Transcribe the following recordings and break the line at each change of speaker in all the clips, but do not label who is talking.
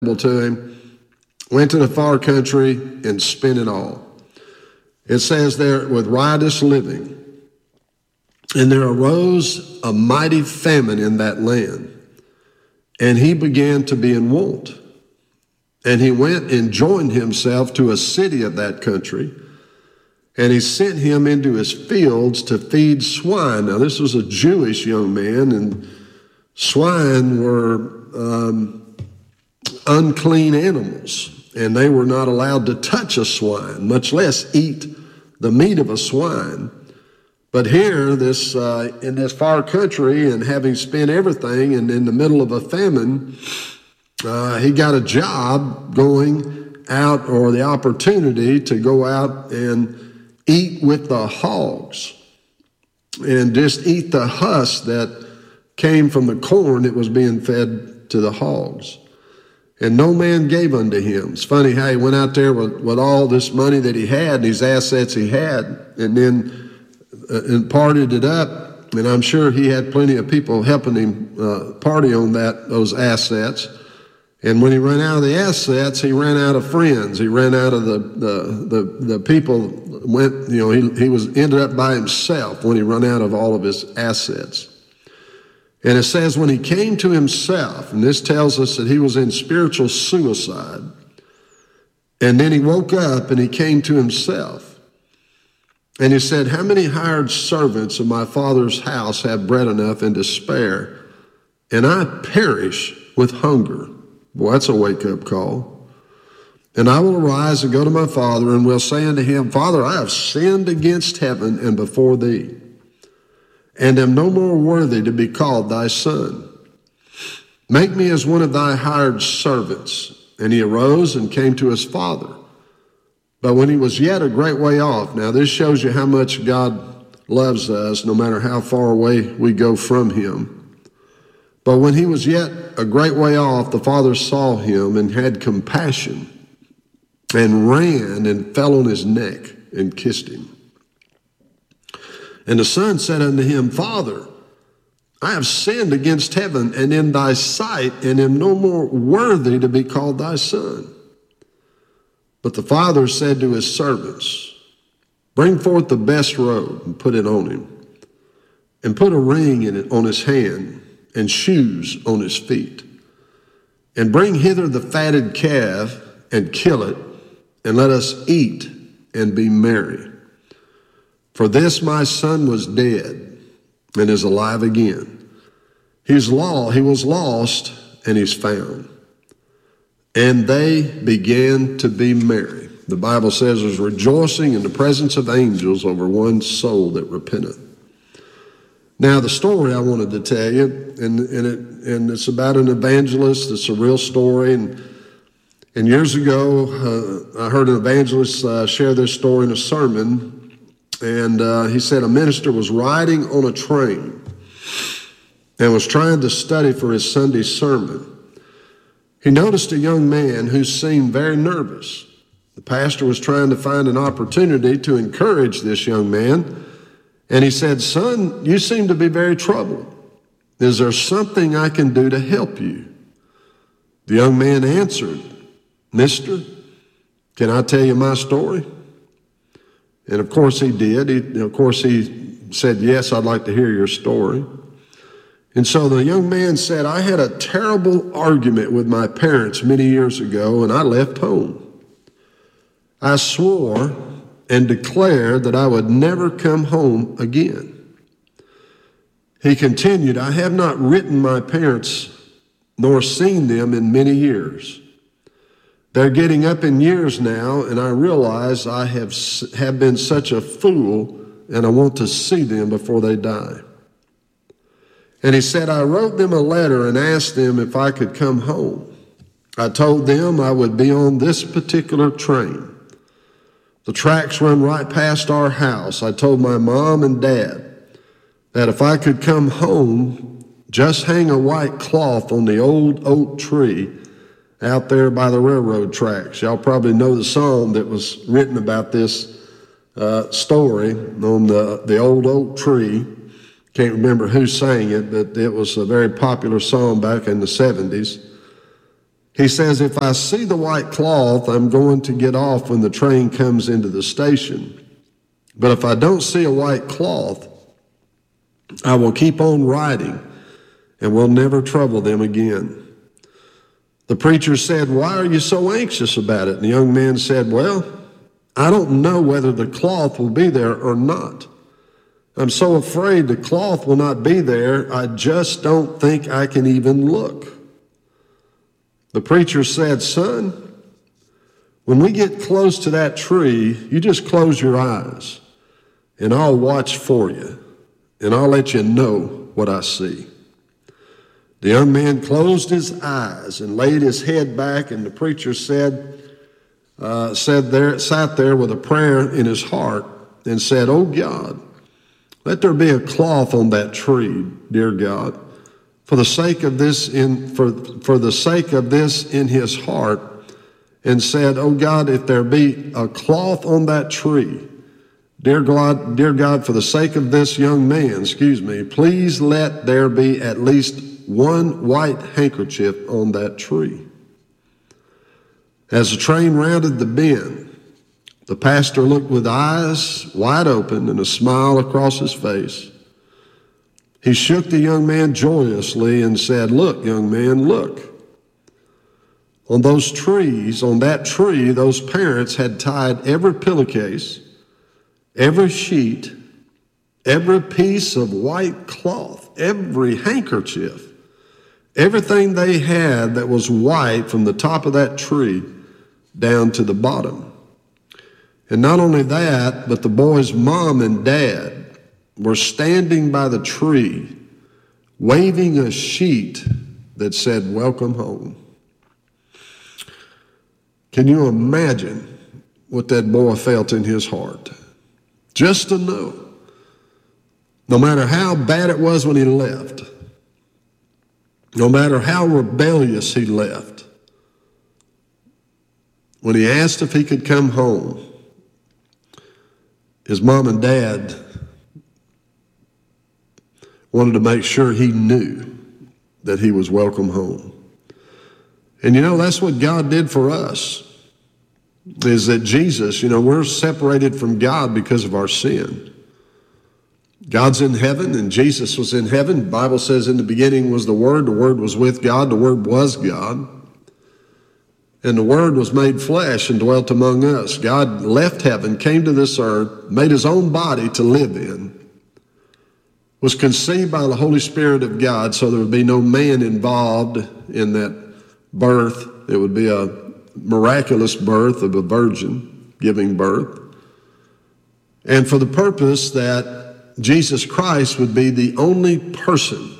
to him, went to the far country and spent it all. It says there, with riotous living. And there arose a mighty famine in that land, and he began to be in want. And he went and joined himself to a city of that country, and he sent him into his fields to feed swine. Now, this was a Jewish young man, and swine were unclean animals, and they were not allowed to touch a swine, much less eat the meat of a swine. But here, in this far country, and having spent everything, and in the middle of a famine, he got a job going out, or the opportunity to go out and eat with the hogs, and just eat the husk that came from the corn that was being fed to the hogs. And no man gave unto him. It's funny how he went out there with all this money that he had, these assets he had, and then and parted it up. And I'm sure he had plenty of people helping him party on those assets. And when he ran out of the assets, he ran out of friends. He ran out of the people. He ended up by himself when he ran out of all of his assets. And it says when he came to himself, and this tells us that he was in spiritual suicide, and then he woke up and he came to himself. And he said, how many hired servants of my father's house have bread enough and to spare, and I perish with hunger? Boy, that's a wake-up call. And I will arise and go to my father, and will say unto him, Father, I have sinned against heaven and before thee, and am no more worthy to be called thy son. Make me as one of thy hired servants. And he arose and came to his father. But when he was yet a great way off, now this shows you how much God loves us, no matter how far away we go from him. But when he was yet a great way off, the father saw him and had compassion, and ran and fell on his neck and kissed him. And the son said unto him, Father, I have sinned against heaven and in thy sight, and am no more worthy to be called thy son. But the father said to his servants, Bring forth the best robe and put it on him, and put a ring in it on his hand, and shoes on his feet. And bring hither the fatted calf, and kill it, and let us eat and be merry. For this my son was dead, and is alive again. He was lost, and he's found. And they began to be merry. The Bible says there's rejoicing in the presence of angels over one soul that repenteth. Now, the story I wanted to tell you, and it's about an evangelist. It's a real story. And years ago, I heard an evangelist share this story in a sermon. And he said a minister was riding on a train and was trying to study for his Sunday sermon. He noticed a young man who seemed very nervous. The pastor was trying to find an opportunity to encourage this young man. And he said, Son, you seem to be very troubled. Is there something I can do to help you? The young man answered, Mister, can I tell you my story? And of course he did. He said, yes, I'd like to hear your story. And so the young man said, I had a terrible argument with my parents many years ago, and I left home. I swore and declared that I would never come home again. He continued, I have not written my parents nor seen them in many years. They're getting up in years now, and I realize I have been such a fool, and I want to see them before they die. And he said, I wrote them a letter and asked them if I could come home. I told them I would be on this particular train. The tracks run right past our house. I told my mom and dad that if I could come home, just hang a white cloth on the old oak tree out there by the railroad tracks. Y'all probably know the song that was written about this story on the old oak tree. Can't remember who sang it, but it was a very popular song back in the 70s. He says, if I see the white cloth, I'm going to get off when the train comes into the station. But if I don't see a white cloth, I will keep on riding and will never trouble them again. The preacher said, why are you so anxious about it? And the young man said, well, I don't know whether the cloth will be there or not. I'm so afraid the cloth will not be there, I just don't think I can even look. The preacher said, son, when we get close to that tree, you just close your eyes, and I'll watch for you, and I'll let you know what I see. The young man closed his eyes and laid his head back, and the preacher sat there with a prayer in his heart and said, oh God, let there be a cloth on that tree, dear God. For the sake of this in his heart, and said, oh God, if there be a cloth on that tree, dear God, for the sake of this young man, please let there be at least one white handkerchief on that tree. As the train rounded the bend, the pastor looked with eyes wide open and a smile across his face. He shook the young man joyously and said, look, young man, look. On that tree, those parents had tied every pillowcase, every sheet, every piece of white cloth, every handkerchief, everything they had that was white from the top of that tree down to the bottom. And not only that, but the boy's mom and dad were standing by the tree, waving a sheet that said, welcome home. Can you imagine what that boy felt in his heart? Just to know, no matter how bad it was when he left, no matter how rebellious he left, when he asked if he could come home, his mom and dad wanted to make sure he knew that he was welcome home. And that's what God did for us, is that Jesus, we're separated from God because of our sin. God's in heaven and Jesus was in heaven. The Bible says in the beginning was the Word was with God, the Word was God. And the Word was made flesh and dwelt among us. God left heaven, came to this earth, made his own body to live in, was conceived by the Holy Spirit of God, so there would be no man involved in that birth. It would be a miraculous birth of a virgin giving birth. And for the purpose that Jesus Christ would be the only person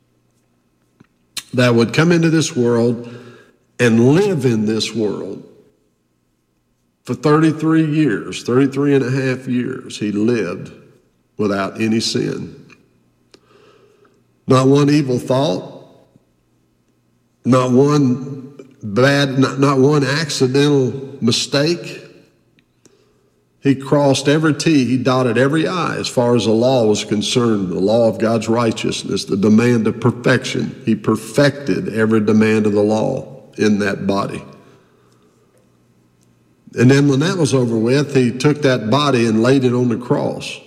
that would come into this world and live in this world. For 33 years, 33 and a half years, he lived without any sin. Not one evil thought, not one accidental mistake. He crossed every T, he dotted every I as far as the law was concerned, the law of God's righteousness, the demand of perfection. He perfected every demand of the law in that body. And then when that was over with, he took that body and laid it on the cross.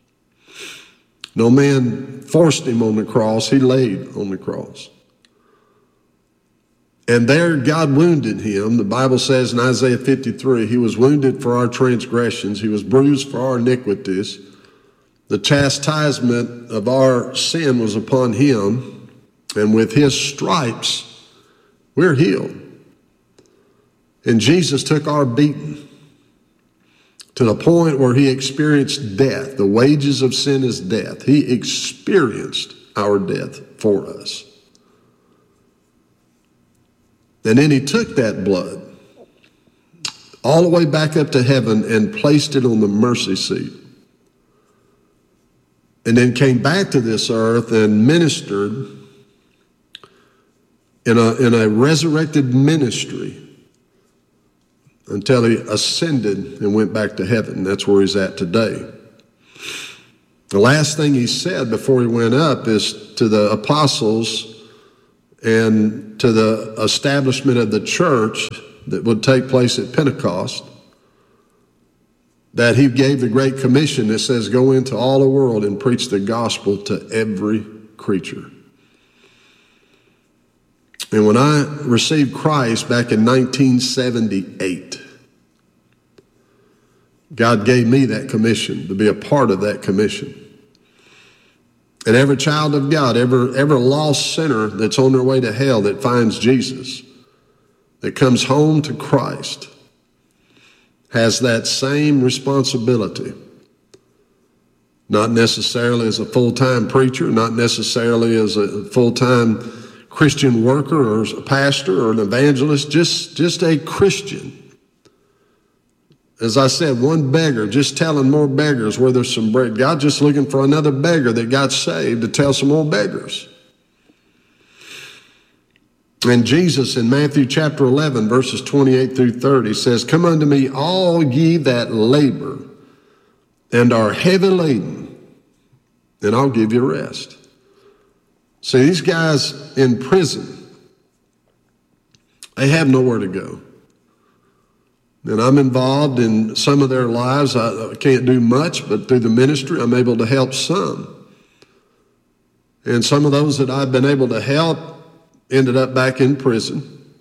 No man forced him on the cross, he laid on the cross. And there God wounded him. The Bible says in Isaiah 53, he was wounded for our transgressions, he was bruised for our iniquities. The chastisement of our sin was upon him, and with his stripes we're healed. And Jesus took our beating to the point where he experienced death. The wages of sin is death. He experienced our death for us. And then he took that blood all the way back up to heaven and placed it on the mercy seat. And then came back to this earth and ministered in a resurrected ministry until he ascended and went back to heaven. That's where he's at today. The last thing he said before he went up is to the apostles and to the establishment of the church that would take place at Pentecost, that he gave the Great Commission that says, go into all the world and preach the gospel to every creature. And when I received Christ back in 1978, God gave me that commission, to be a part of that commission. And every child of God, every lost sinner that's on their way to hell that finds Jesus, that comes home to Christ, has that same responsibility. Not necessarily as a full-time preacher, not necessarily as a full-time Christian worker or as a pastor or an evangelist, just a Christian. As I said, one beggar, just telling more beggars where there's some bread. God just looking for another beggar that got saved to tell some more beggars. And Jesus in Matthew chapter 11, verses 28 through 30 says, come unto me all ye that labor and are heavy laden, and I'll give you rest. See, these guys in prison, they have nowhere to go. And I'm involved in some of their lives. I can't do much, but through the ministry, I'm able to help some. And some of those that I've been able to help ended up back in prison.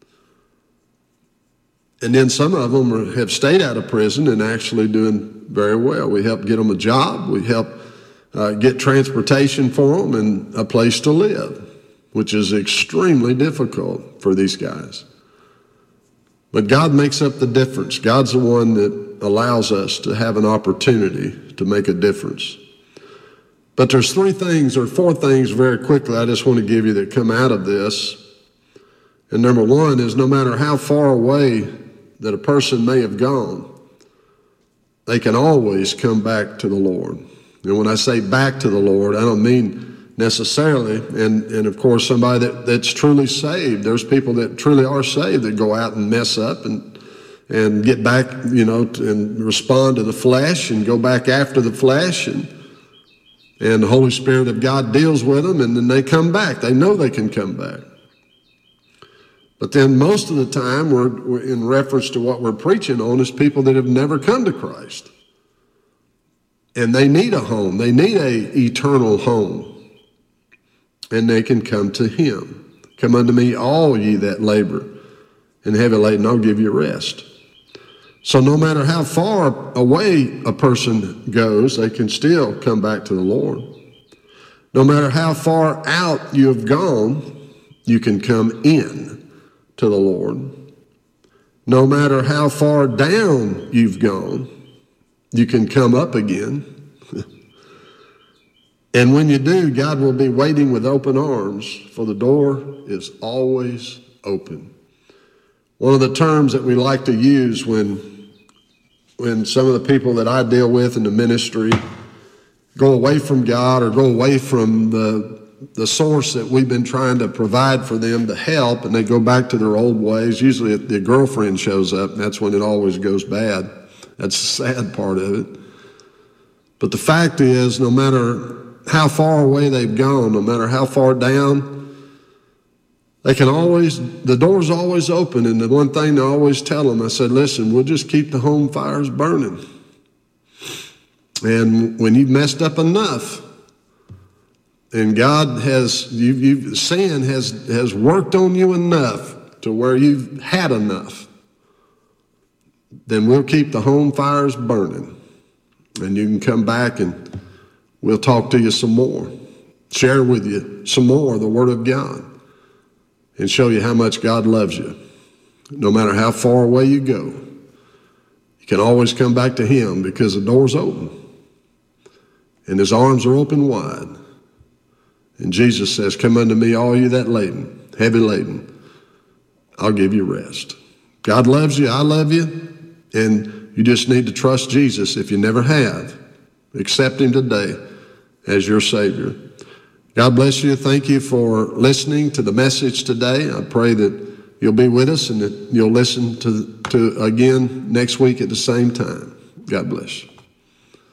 And then some of them have stayed out of prison and actually doing very well. We help get them a job. We help get transportation for them and a place to live, which is extremely difficult for these guys. But God makes up the difference. God's the one that allows us to have an opportunity to make a difference. But there's four things very quickly I just want to give you that come out of this. And number one is no matter how far away that a person may have gone, they can always come back to the Lord. And when I say back to the Lord, I don't mean necessarily, and of course somebody that's truly saved. There's people that truly are saved that go out and mess up and get back, and respond to the flesh and go back after the flesh, and the Holy Spirit of God deals with them, and then they come back. They know they can come back. But then most of the time, we're in reference to what we're preaching on is people that have never come to Christ. And they need a home. They need an eternal home. And they can come to him. Come unto me, all ye that labor and heavy laden, I'll give you rest. So no matter how far away a person goes, they can still come back to the Lord. No matter how far out you have gone, you can come in to the Lord. No matter how far down you've gone, you can come up again. And when you do, God will be waiting with open arms, for the door is always open. One of the terms that we like to use when some of the people that I deal with in the ministry go away from God or go away from the source that we've been trying to provide for them to help, and they go back to their old ways. Usually the girlfriend shows up, and that's when it always goes bad. That's the sad part of it. But the fact is, no matter how far away they've gone, no matter how far down, the door's always open. And the one thing I always tell them, I said, listen, we'll just keep the home fires burning. And when you've messed up enough, and sin has worked on you enough to where you've had enough, then we'll keep the home fires burning. And you can come back and we'll talk to you some more, share with you some more of the Word of God, and show you how much God loves you. No matter how far away you go, you can always come back to him because the door's open and his arms are open wide. And Jesus says, come unto me, all you that laden, heavy laden, I'll give you rest. God loves you, I love you, and you just need to trust Jesus if you never have. Accept him today as your Savior. God bless you. Thank you for listening to the message today. I pray that you'll be with us and that you'll listen to again next week at the same time. God bless you.